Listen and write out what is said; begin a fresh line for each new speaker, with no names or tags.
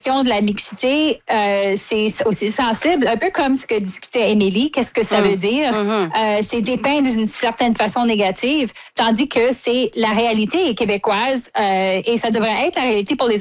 question de la mixité, c'est aussi sensible, un peu comme ce que discutait Émilie. Qu'est-ce que ça veut dire? C'est dépeint d'une certaine façon négative, tandis que c'est la réalité québécoise et ça devrait être la réalité pour les